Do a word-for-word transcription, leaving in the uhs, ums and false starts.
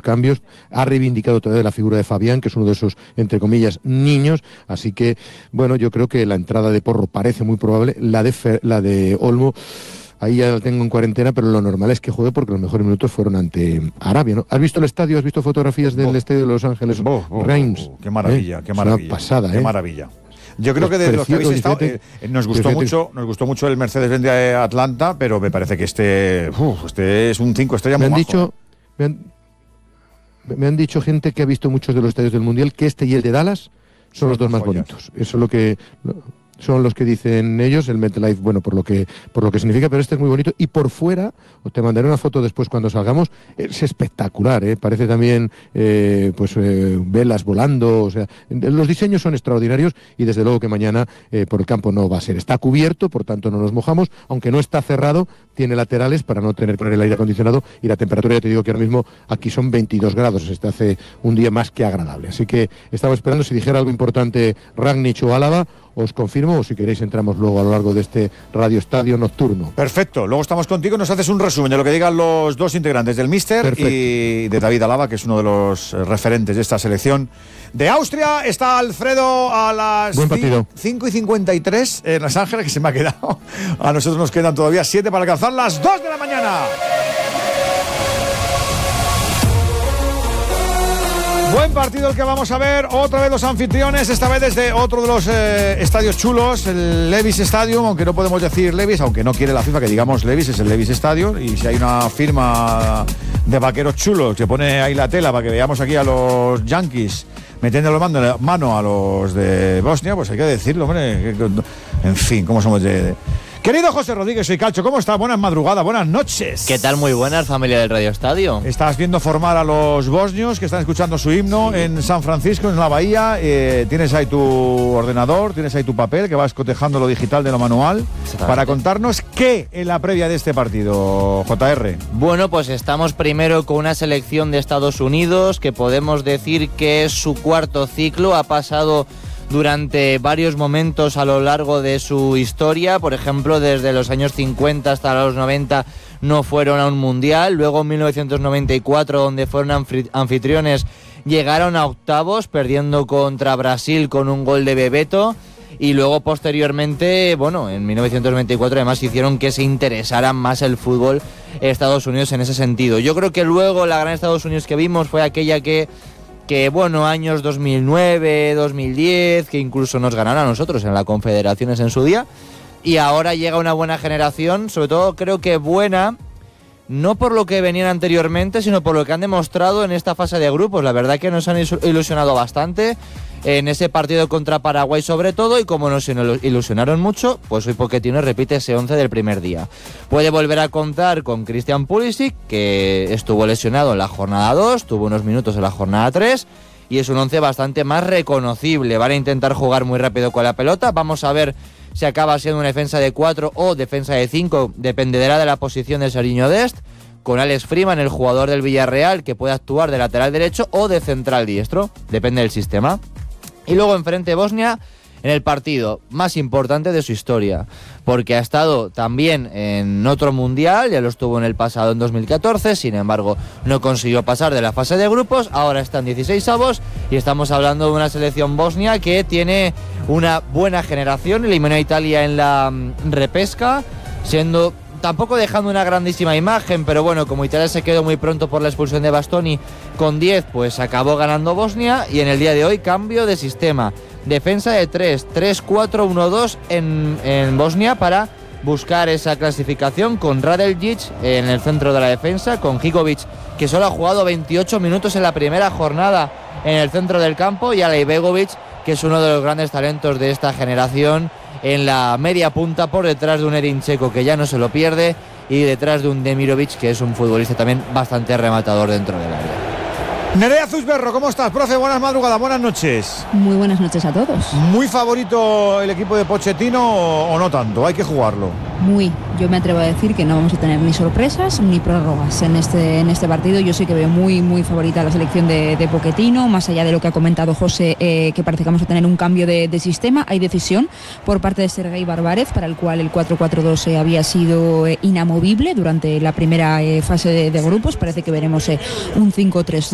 cambios, ha reivindicado todavía la figura de Fabián, que es uno de esos, entre comillas, niños, así que, bueno, yo creo que la entrada de Porro parece muy probable, la de, Fer, la de Olmo, ahí ya lo tengo en cuarentena, pero lo normal es que juegue porque los mejores minutos fueron ante Arabia, ¿no? ¿Has visto el estadio? ¿Has visto fotografías del oh. estadio de Los Ángeles? Oh, oh, Reims. Oh, qué maravilla, ¿Eh? qué maravilla. Es una pasada, qué ¿eh? maravilla. Yo creo que de los que habéis estado, eh, nos gustó mucho, nos gustó mucho el Mercedes-Benz de Atlanta, pero me parece que este, uf, este es un cinco estrellas muy me han majo, dicho, ¿eh? me han, me han dicho gente que ha visto muchos de los estadios del Mundial que este y el de Dallas son, son los dos más joyas. Bonitos. Eso es lo que son los que dicen ellos, el MetLife, bueno, por lo que por lo que significa, pero este es muy bonito y por fuera, te mandaré una foto después cuando salgamos, es espectacular, ¿eh? Parece también eh, pues eh, velas volando, o sea, los diseños son extraordinarios y desde luego que mañana eh, por el campo no va a ser, está cubierto, por tanto no nos mojamos, aunque no está cerrado, tiene laterales para no tener que poner el aire acondicionado y la temperatura, ya te digo que ahora mismo aquí son veintidós grados, este hace un día más que agradable, así que estaba esperando si dijera algo importante Ragnich o Álava, os confirmo, o si queréis entramos luego a lo largo de este Radio Estadio Nocturno. Perfecto, luego estamos contigo y nos haces un resumen de lo que digan los dos integrantes del Míster. Perfecto. Y de David Alaba, que es uno de los referentes de esta selección de Austria. Está Alfredo a las cinco y cincuenta y tres en Los Ángeles, que se me ha quedado. A nosotros nos quedan todavía siete para alcanzar las dos de la mañana. Buen partido el que vamos a ver, otra vez los anfitriones, esta vez desde otro de los eh, estadios chulos, el Levi's Stadium, aunque no podemos decir Levi's, aunque no quiere la FIFA que digamos Levi's, es el Levi's Stadium, y si hay una firma de vaqueros chulos que pone ahí la tela para que veamos aquí a los Yankees metiendo la mano a los de Bosnia, pues hay que decirlo, hombre, en fin, cómo somos de... de... Querido José Rodríguez, soy Calcho, ¿cómo está? Buenas madrugadas, buenas noches. ¿Qué tal? Muy buenas, familia del Radio Estadio. Estás viendo formar a los bosnios que están escuchando su himno sí. en San Francisco, en la Bahía. Eh, tienes ahí tu ordenador, tienes ahí tu papel, que vas cotejando lo digital de lo manual, para contarnos qué en la previa de este partido, J R. Bueno, pues estamos primero con una selección de Estados Unidos, que podemos decir que es su cuarto ciclo, ha pasado durante varios momentos a lo largo de su historia, por ejemplo desde los años cincuenta hasta los noventa no fueron a un mundial, luego en mil novecientos noventa y cuatro, donde fueron anfitriones, llegaron a octavos perdiendo contra Brasil con un gol de Bebeto, y luego posteriormente, bueno, en mil novecientos noventa y cuatro además hicieron que se interesara más el fútbol Estados Unidos en ese sentido. Yo creo que luego la gran Estados Unidos que vimos fue aquella que que bueno, años dos mil nueve, dos mil diez, que incluso nos ganaron a nosotros en la Confederaciones en su día, y ahora llega una buena generación, sobre todo creo que buena, no por lo que venían anteriormente, sino por lo que han demostrado en esta fase de grupos. La verdad que nos han ilusionado bastante en ese partido contra Paraguay sobre todo, y como nos ilusionaron mucho, pues hoy Pochettino repite ese once del primer día. Puede volver a contar con Christian Pulisic, que estuvo lesionado en la jornada dos, tuvo unos minutos en la jornada tres, y es un once bastante más reconocible. Van a intentar jugar muy rápido con la pelota, vamos a ver si acaba siendo una defensa de cuatro o defensa de cinco, dependerá de la posición de Seriño Dest, con Alex Freeman, el jugador del Villarreal, que puede actuar de lateral derecho o de central diestro, depende del sistema. Y luego enfrente Bosnia en el partido más importante de su historia, porque ha estado también en otro mundial, ya lo estuvo en el pasado en dos mil catorce, sin embargo no consiguió pasar de la fase de grupos, ahora está en dieciseisavos y estamos hablando de una selección bosnia que tiene una buena generación, eliminó a Italia en la repesca, siendo... tampoco dejando una grandísima imagen, pero bueno, como Italia se quedó muy pronto por la expulsión de Bastoni con diez, pues acabó ganando Bosnia, y en el día de hoy cambio de sistema, defensa de tres, tres cuatro uno dos en, en Bosnia para buscar esa clasificación, con Radeljic en el centro de la defensa, con Hikovic, que solo ha jugado veintiocho minutos en la primera jornada en el centro del campo, y Alej Begovic, que es uno de los grandes talentos de esta generación, en la media punta, por detrás de un Edin Dzeko que ya no se lo pierde, y detrás de un Demirovic, que es un futbolista también bastante rematador dentro del área. Nerea Zuzberro, ¿cómo estás, profe? Buenas madrugadas, buenas noches. Muy buenas noches a todos. ¿Muy favorito el equipo de Pochettino o, o no tanto? Hay que jugarlo. Muy. Yo me atrevo a decir que no vamos a tener ni sorpresas ni prórrogas en este, en este partido. Yo sí que veo muy, muy favorita la selección de, de Pochettino, más allá de lo que ha comentado José, eh, que parece que vamos a tener un cambio de, de sistema. Hay decisión por parte de Sergei Barbarev, para el cual el cuatro cuatro dos eh, había sido eh, inamovible durante la primera eh, fase de, de grupos. Parece que veremos eh, un cinco tres dos.